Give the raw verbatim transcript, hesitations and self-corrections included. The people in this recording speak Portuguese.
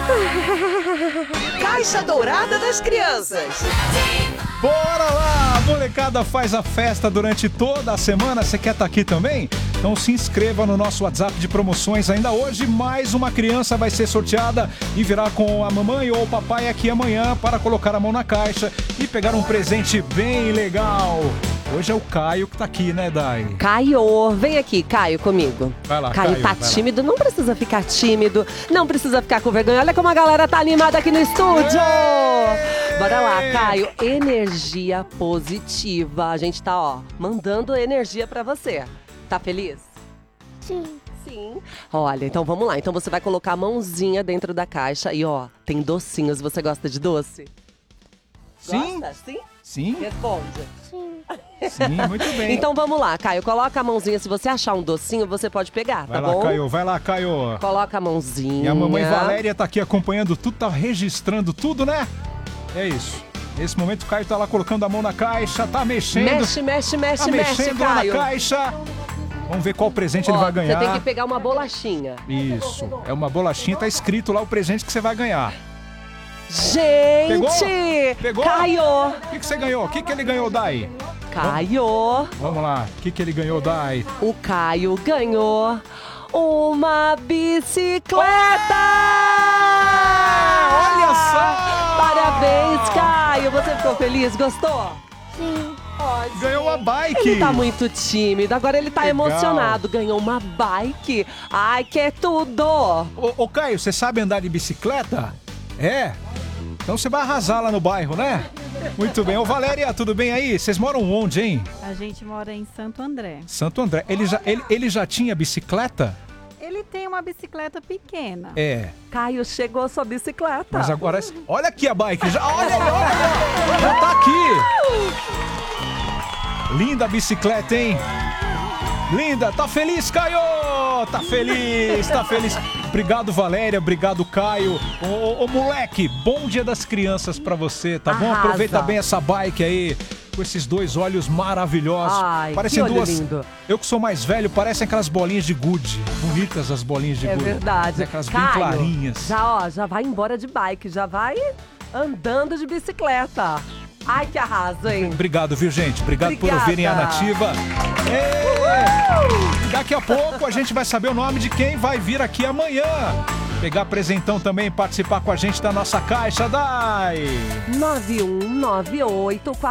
Caixa Dourada das Crianças. Bora lá! A molecada faz a festa durante toda a semana. Você quer estar aqui também? Então se inscreva no nosso WhatsApp de promoções ainda hoje. Mais uma criança vai ser sorteada e virá com a mamãe ou o papai aqui amanhã para colocar a mão na caixa e pegar um presente bem legal. Hoje é o Caio que tá aqui, né, Dai? Caio, vem aqui, Caio, comigo. Vai lá, Caio, Caio, tá vai tímido? Lá. Não precisa ficar tímido, não precisa ficar com vergonha. Olha como a galera tá animada aqui no estúdio. Ei! Bora lá, Caio. Energia positiva. A gente tá, ó, mandando energia pra você. Tá feliz? Sim. Sim. Olha, então vamos lá. Então você vai colocar a mãozinha dentro da caixa e, ó, tem docinhos. Você gosta de doce? Sim. Gosta? Sim? Sim. Responde. Sim. Sim, muito bem. Então vamos lá, Caio. Coloca a mãozinha. Se você achar um docinho, você pode pegar, vai tá lá, bom? Caio. Vai lá, Caio. Coloca a mãozinha. E a mamãe Valéria tá aqui acompanhando tudo, tá registrando tudo, né? É isso. Nesse momento o Caio tá lá colocando a mão na caixa, tá mexendo. Mexe, mexe, mexe, tá mexe, mexendo lá Caio. na caixa. Vamos ver qual presente Ó, ele vai ganhar. Você tem que pegar uma bolachinha. Isso. É uma bolachinha, tá escrito lá o presente que você vai ganhar. Gente! Pegou? Pegou? Caio! O que, que você ganhou? O que, que ele ganhou, Dai? Caio! Vamos lá. O que, que ele ganhou, Dai? O Caio ganhou uma bicicleta! Olha só! Parabéns, Caio! Você ficou feliz? Gostou? Sim. Oh, ganhou uma bike! Ele tá muito tímido, agora ele tá Legal. emocionado. Ganhou uma bike! Ai, que é tudo! Ô, ô, Caio, você sabe andar de bicicleta? É? Então você vai arrasar lá no bairro, né? Muito bem. Ô, Valéria, tudo bem aí? Vocês moram onde, hein? A gente mora em Santo André. Santo André. Ele já, ele, ele já tinha bicicleta? Ele tem uma bicicleta pequena. É. Caio, chegou a sua bicicleta. Mas agora... Olha aqui a bike. Já, olha, olha, olha. Já tá aqui. Linda a bicicleta, hein? Linda. Tá feliz, Caio? Tá feliz, tá feliz. Obrigado, Valéria. Obrigado, Caio. Ô, ô, ô, moleque, bom dia das crianças pra você, tá bom? Arrasa. Aproveita bem essa bike aí. Com esses dois olhos maravilhosos. Ai, parecem que olho duas. lindo. Eu que sou mais velho, parecem aquelas bolinhas de gude. Bonitas as bolinhas de É gude. verdade. Aquelas Caio, bem clarinhas. Já, ó, já vai embora de bike, já vai andando de bicicleta. Ai, que arraso, hein? Obrigado, viu, gente? Obrigado Obrigada. por ouvirem a Nativa. E... Daqui a pouco a gente vai saber o nome de quem vai vir aqui amanhã. Pegar presentão também, participar com a gente da nossa caixa. Dai! nove um nove oito